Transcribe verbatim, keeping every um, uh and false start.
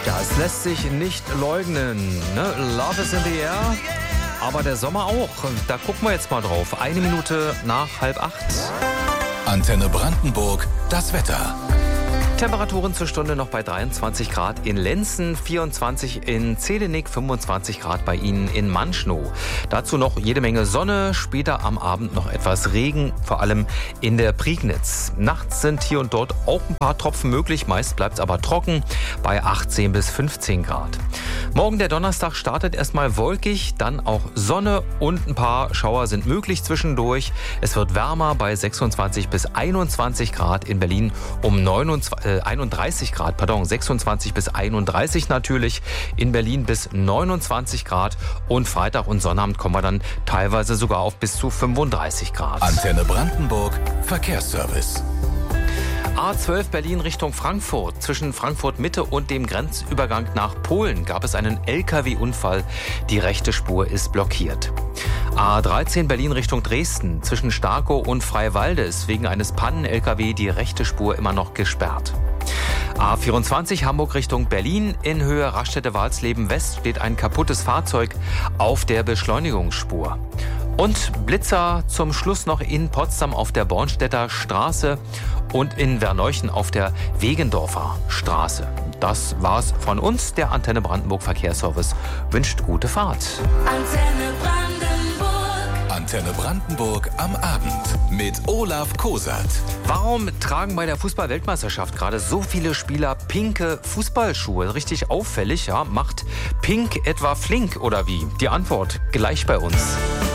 Ja, es lässt sich nicht leugnen. Ne? Love is in the air. Aber der Sommer auch. Da gucken wir jetzt mal drauf. Eine Minute nach halb acht. Antenne Brandenburg, das Wetter. Temperaturen zur Stunde noch bei dreiundzwanzig Grad in Lenzen, vierundzwanzig in Zelenik, fünfundzwanzig Grad bei Ihnen in Manschnow. Dazu noch jede Menge Sonne, später am Abend noch etwas Regen, vor allem in der Prignitz. Nachts sind hier und dort auch ein paar Tropfen möglich, meist bleibt es aber trocken bei achtzehn bis fünfzehn Grad. Morgen der Donnerstag startet erstmal wolkig, dann auch Sonne und ein paar Schauer sind möglich zwischendurch. Es wird wärmer bei sechsundzwanzig bis einundzwanzig Grad, in Berlin um neunundzwanzig, äh, einunddreißig Grad, pardon, sechsundzwanzig bis einunddreißig natürlich, in Berlin bis neunundzwanzig Grad und Freitag und Sonnabend kommen wir dann teilweise sogar auf bis zu fünfunddreißig Grad. Antenne Brandenburg, Verkehrsservice. A zwölf Berlin Richtung Frankfurt. Zwischen Frankfurt Mitte und dem Grenzübergang nach Polen gab es einen L K W-Unfall. Die rechte Spur ist blockiert. A dreizehn Berlin Richtung Dresden. Zwischen Starkow und Freiwalde ist wegen eines Pannen-L K W die rechte Spur immer noch gesperrt. A vierundzwanzig Hamburg Richtung Berlin. In Höhe Raststätte-Walsleben West steht ein kaputtes Fahrzeug auf der Beschleunigungsspur. Und Blitzer zum Schluss noch in Potsdam auf der Bornstedter Straße und in Verneuchen auf der Wegendorfer Straße. Das war's von uns. Der Antenne Brandenburg Verkehrsservice wünscht gute Fahrt. Antenne Brandenburg. Antenne Brandenburg am Abend mit Olaf Kosat. Warum tragen bei der Fußball-Weltmeisterschaft gerade so viele Spieler pinke Fußballschuhe? Richtig auffällig, ja? Macht Pink etwa flink oder wie? Die Antwort gleich bei uns.